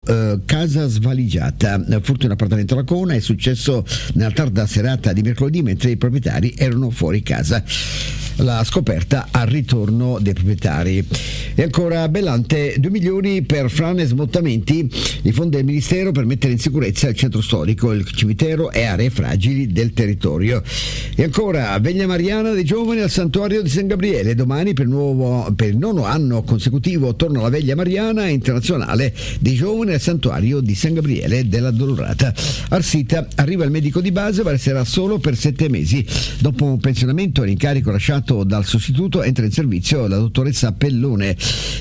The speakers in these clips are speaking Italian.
casa svaligiata, furto in appartamento a Lacona, è successo nella tarda serata di mercoledì mentre i proprietari erano fuori casa. La scoperta al ritorno dei proprietari. E ancora Bellante, 2 milioni per frane e smottamenti, i fondi del Ministero per mettere in sicurezza il centro storico, il cimitero e aree fragili del territorio. E ancora Veglia Mariana dei giovani al santuario di San Gabriele, domani per il 9° anno consecutivo torna la Veglia Mariana internazionale dei giovani al santuario di San Gabriele della Dolorata. Arsita arriva il medico di base, ma resterà solo per 7 mesi. Dopo un pensionamento e l'incarico lasciato dal sostituto entra in servizio la dottoressa Pellone,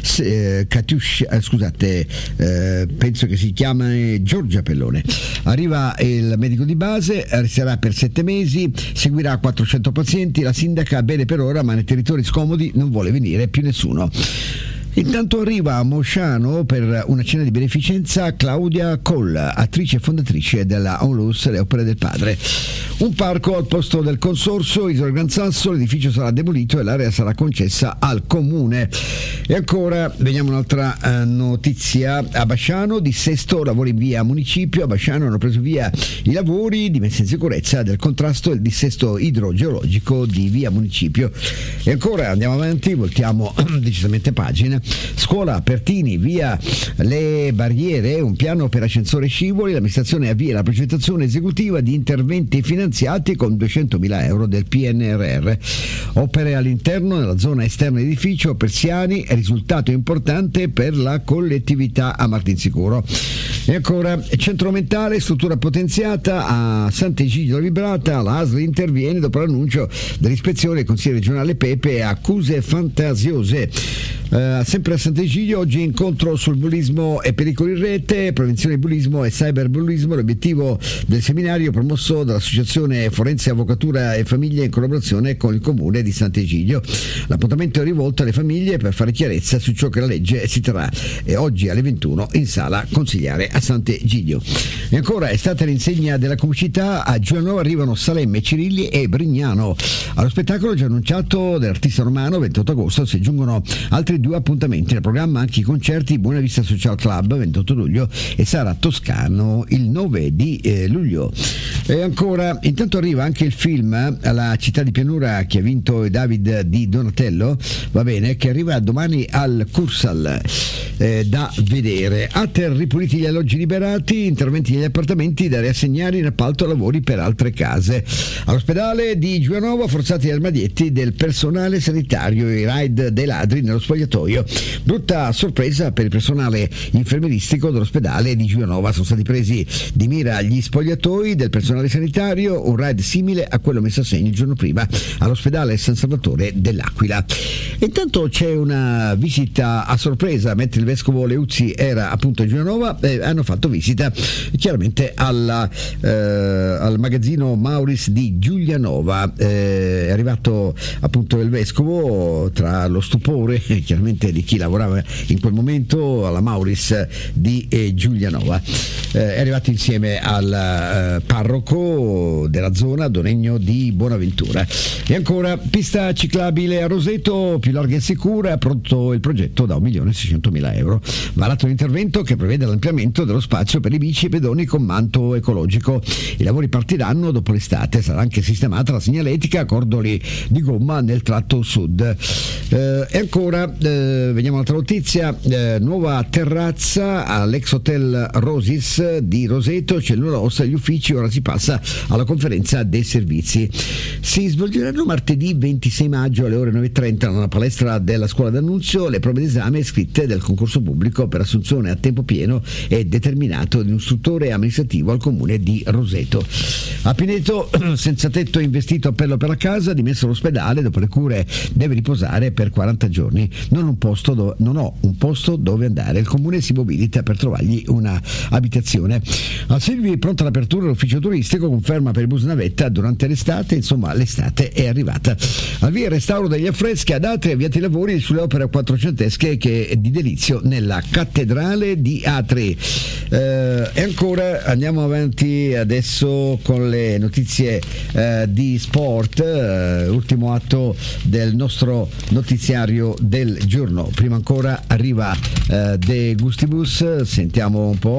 penso che si chiama Giorgia Pellone. Arriva il medico di base, resterà per 7 mesi, seguirà 400 pazienti, la sindaca bene per ora ma nei territori scomodi non vuole venire più nessuno. Intanto arriva a Mosciano per una cena di beneficenza Claudia Coll, attrice e fondatrice della Onlus Le Opere del Padre. Un parco al posto del consorzio Isola Gran Sasso, l'edificio sarà demolito e l'area sarà concessa al comune. E ancora vediamo un'altra notizia. A Basciano dissesto, lavori in via municipio. A Basciano hanno preso via i lavori di messa in sicurezza del contrasto e il dissesto idrogeologico di via municipio. E ancora andiamo avanti, voltiamo decisamente pagina. Scuola Pertini, via le barriere, un piano per ascensore e scivoli, l'amministrazione avvia la progettazione esecutiva di interventi finanziati con 200.000 euro del PNRR. Opere all'interno nella zona esterna dell'edificio Persiani, risultato importante per la collettività a Martinsicuro. E ancora centro mentale, struttura potenziata a Sant'Egidio Vibrata, la ASL interviene dopo l'annuncio dell'ispezione del Consiglio regionale Pepe, accuse fantasiose. Sempre a Sant'Egidio, oggi incontro sul bullismo e pericoli in rete, prevenzione di bullismo e cyberbullismo, l'obiettivo del seminario promosso dall'Associazione Forense Avvocatura e Famiglia in collaborazione con il Comune di Sant'Egidio. L'appuntamento è rivolto alle famiglie per fare chiarezza su ciò che la legge si terrà oggi alle 21 in sala consigliare a Sant'Egidio. E ancora è stata l'insegna della comicità, a Giulianova arrivano Salemme, Cirilli e Brignano. Allo spettacolo già annunciato dell'artista romano 28 agosto si aggiungono altri 2 appuntamenti nel programma, anche i concerti Buona Vista Social Club 28 luglio e Sara Toscano il 9 di luglio. E ancora intanto arriva anche il film La città di pianura che ha vinto David di Donatello, va bene, che arriva domani al Cursal, da vedere. Ater ripuliti gli alloggi liberati, interventi negli appartamenti da riassegnare in appalto lavori per altre case. All'ospedale di Giulianova forzati gli armadietti del personale sanitario, i raid dei ladri nello spogliatoio. Brutta sorpresa per il personale infermieristico dell'ospedale di Giulianova, sono stati presi di mira gli spogliatoi del personale sanitario, un raid simile a quello messo a segno il giorno prima all'ospedale San Salvatore dell'Aquila. Intanto c'è una visita a sorpresa, mentre il vescovo Leuzzi era appunto a Giulianova, hanno fatto visita chiaramente al magazzino Mauris di Giulianova. È arrivato appunto il vescovo, tra lo stupore chiaramente di chi lavorava in quel momento alla Mauris di Giulianova. È arrivato insieme al parroco della zona, Don Ennio di Bonaventura. E ancora pista ciclabile a Roseto, più larga e sicura, pronto il progetto da 1.600.000 euro. Varato l'intervento che prevede l'ampliamento dello spazio per i bici e pedoni con manto ecologico. I lavori partiranno dopo l'estate, sarà anche sistemata la segnaletica a cordoli di gomma nel tratto sud. E ancora vediamo un'altra notizia, nuova terrazza all'ex hotel Rosis di Roseto, c'è il nulla ossa agli uffici, ora si passa alla conferenza dei servizi. Si svolgeranno martedì 26 maggio alle ore 9.30 nella palestra della scuola d'Annunzio le prove d'esame scritte del concorso pubblico per assunzione a tempo pieno e determinato di un istruttore amministrativo al comune di Roseto. A Pineto, senza tetto investito appello per la casa, dimesso all'ospedale, dopo le cure deve riposare per 40 giorni. Non ho un posto dove andare. Il comune si mobilita per trovargli una abitazione. A Silvi pronta l'apertura dell'ufficio turistico, conferma per il bus navetta durante l'estate, insomma l'estate è arrivata. Al via il restauro degli affreschi ad Atri, avviati i lavori sulle opere quattrocentesche di Delizio nella cattedrale di Atri. E ancora andiamo avanti adesso con le notizie di sport, ultimo atto del nostro notiziario del giorno. Prima ancora arriva De Gustibus, sentiamo un po'.